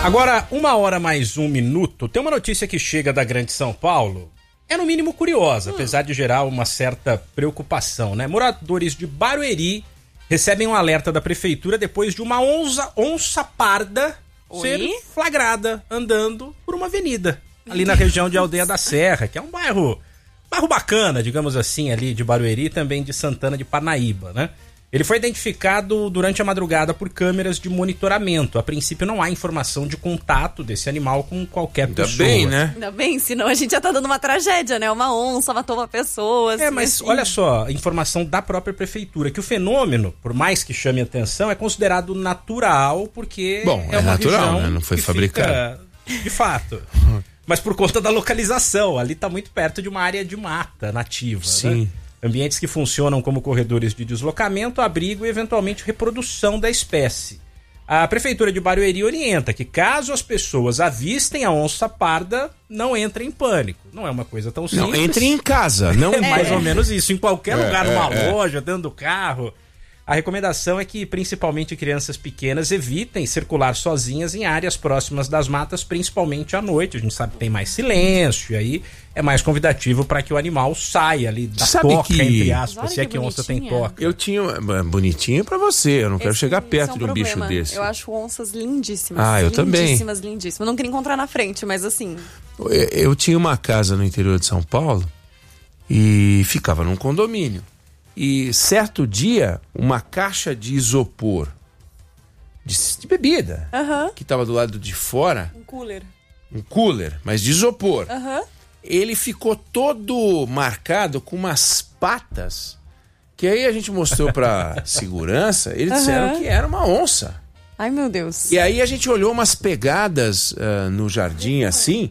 Agora, 1h mais 1 minuto, tem uma notícia que chega da Grande São Paulo, é no mínimo curiosa, apesar de gerar uma certa preocupação, né? Moradores de Barueri recebem um alerta da prefeitura depois de uma onça parda ser flagrada andando por uma avenida, ali na região de Aldeia da Serra, que é um bairro bacana, digamos assim, ali de Barueri, também de Santana de Parnaíba, né? Ele foi identificado durante a madrugada por câmeras de monitoramento. A princípio não há informação de contato desse animal com qualquer pessoa. Ainda bem, né? Ainda bem, senão a gente já tá dando uma tragédia, né? Uma onça matou uma pessoa. Assim, mas olha só, informação da própria prefeitura, que o fenômeno, por mais que chame atenção, é considerado natural, porque é uma natural, região, né? Não foi fabricado. De fato. Mas por conta da localização, ali tá muito perto de uma área de mata nativa. Sim. Né? Ambientes que funcionam como corredores de deslocamento, abrigo e eventualmente reprodução da espécie. A prefeitura de Barueri orienta que caso as pessoas avistem a onça parda, não entrem em pânico. Não é uma coisa tão simples. Não, entrem em casa. Não... É mais ou menos isso. Em qualquer lugar, numa loja, dentro do carro. A recomendação é que, principalmente crianças pequenas, evitem circular sozinhas em áreas próximas das matas, principalmente à noite. A gente sabe que tem mais silêncio, e aí é mais convidativo para que o animal saia ali da toca, entre aspas, se é que onça tem toca. Eu tinha... Bonitinho pra você, eu não quero chegar perto de um bicho desse. Eu acho onças lindíssimas. Ah, eu também. Lindíssimas, lindíssimas. Eu não queria encontrar na frente, mas assim... Eu tinha uma casa no interior de São Paulo e ficava num condomínio. E certo dia, uma caixa de isopor de bebida, que estava do lado de fora, um cooler, mas de isopor, ele ficou todo marcado com umas patas, que aí a gente mostrou pra segurança, eles disseram que era uma onça. Ai, meu Deus. E aí a gente olhou umas pegadas no jardim assim,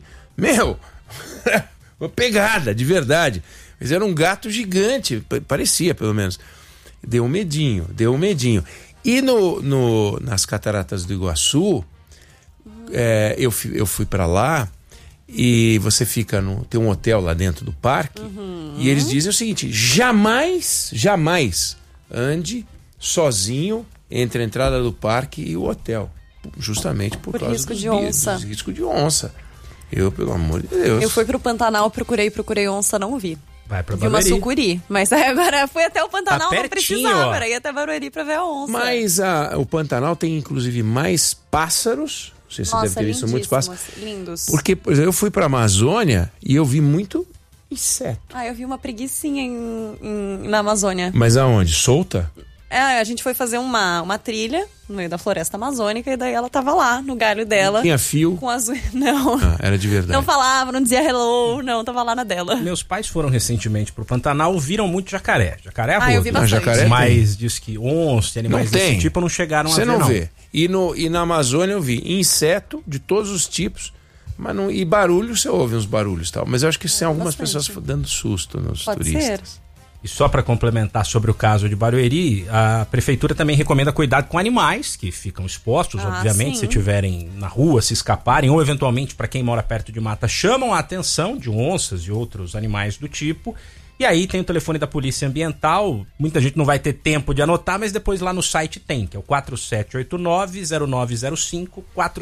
uma pegada, de verdade. Mas era um gato gigante, parecia pelo menos. Deu um medinho. E nas Cataratas do Iguaçu, eu fui pra lá e você fica tem um hotel lá dentro do parque e eles dizem o seguinte: jamais ande sozinho entre a entrada do parque e o hotel, justamente por causa risco de onça. Risco de onça. Eu, pelo amor de Deus. Eu fui pro Pantanal, procurei onça, não vi. Vai pra vi Barueri. uma sucuri, mas agora fui até o Pantanal, tá não precisava, era ir até Barueri pra ver a onça. Mas o Pantanal tem inclusive mais pássaros. Não sei se você deve ter visto muitos pássaros. Lindos. Porque, por exemplo, eu fui pra Amazônia e eu vi muito inseto. Eu vi uma preguicinha na Amazônia. Mas aonde? Solta? A gente foi fazer uma trilha no meio da floresta amazônica e daí ela tava lá, no galho dela. Não tinha fio? Com as... Não. Era de verdade. Não falava, não dizia hello, não, tava lá na dela. Meus pais foram recentemente pro Pantanal, viram muito jacaré. Jacaré é eu vi bastante. Jacaré mas diz que onça, animais desse tipo não chegaram a ver, não. Você não vê. E na Amazônia eu vi inseto de todos os tipos, mas não, e barulho, você ouve uns barulhos e tal. Mas eu acho que tem algumas pessoas dando susto nos turistas. Ser. E só para complementar sobre o caso de Barueri, a prefeitura também recomenda cuidado com animais que ficam expostos, obviamente, se estiverem na rua, se escaparem, ou eventualmente, para quem mora perto de mata, chamam a atenção de onças e outros animais do tipo. E aí tem o telefone da Polícia Ambiental, muita gente não vai ter tempo de anotar, mas depois lá no site tem, que é o 4789-0905,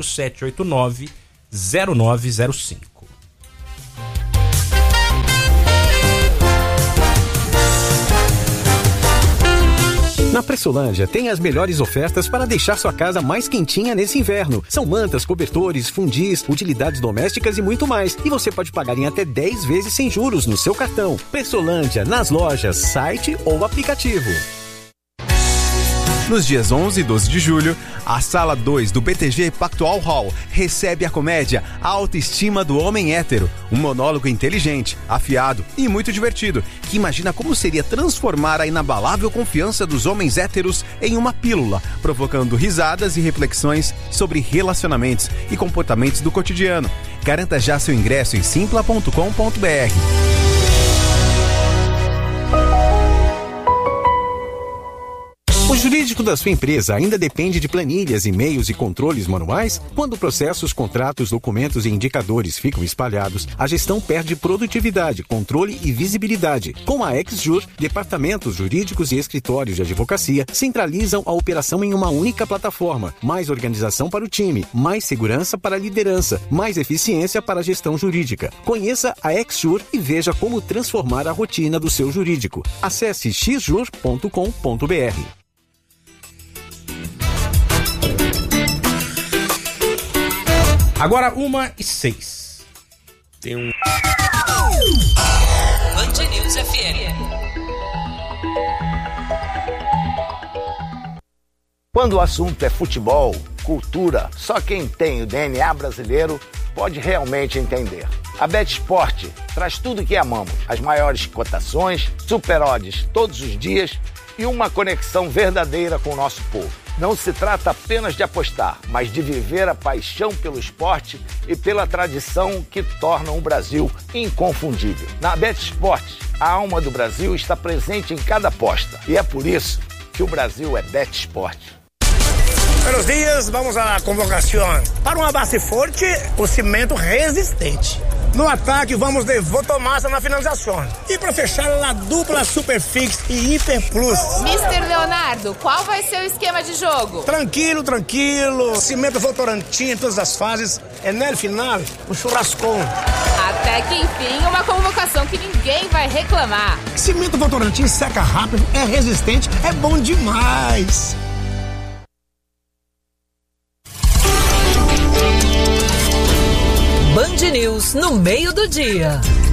4789-0905. Na Pressolândia tem as melhores ofertas para deixar sua casa mais quentinha nesse inverno. São mantas, cobertores, fundis, utilidades domésticas e muito mais. E você pode pagar em até 10 vezes sem juros no seu cartão. Pressolândia, nas lojas, site ou aplicativo. Nos dias 11 e 12 de julho, a Sala 2 do BTG Pactual Hall recebe a comédia A Autoestima do Homem Hétero, um monólogo inteligente, afiado e muito divertido, que imagina como seria transformar a inabalável confiança dos homens héteros em uma pílula, provocando risadas e reflexões sobre relacionamentos e comportamentos do cotidiano. Garanta já seu ingresso em simpla.com.br. O jurídico da sua empresa ainda depende de planilhas, e-mails e controles manuais? Quando processos, contratos, documentos e indicadores ficam espalhados, a gestão perde produtividade, controle e visibilidade. Com a XJur, departamentos jurídicos e escritórios de advocacia centralizam a operação em uma única plataforma. Mais organização para o time, mais segurança para a liderança, mais eficiência para a gestão jurídica. Conheça a XJur e veja como transformar a rotina do seu jurídico. Acesse xjur.com.br. Agora 1h06. Tem um... Band News FM. Quando o assunto é futebol, cultura, só quem tem o DNA brasileiro pode realmente entender. A BetSport traz tudo que amamos, as maiores cotações, super odds todos os dias e uma conexão verdadeira com o nosso povo. Não se trata apenas de apostar, mas de viver a paixão pelo esporte e pela tradição que tornam o Brasil inconfundível. Na BetSport, a alma do Brasil está presente em cada aposta e é por isso que o Brasil é BetSport. Buenos dias, vamos à convocação. Para uma base forte, o cimento resistente. No ataque, vamos de Votomassa na finalização. E para fechar, a dupla Superfix e Hiper Plus. Mr. Leonardo, qual vai ser o esquema de jogo? Tranquilo. Cimento Votorantim em todas as fases. É no final, um churrascão. Até que enfim, uma convocação que ninguém vai reclamar. Cimento Votorantim seca rápido, é resistente, é bom demais. Band News no meio do dia.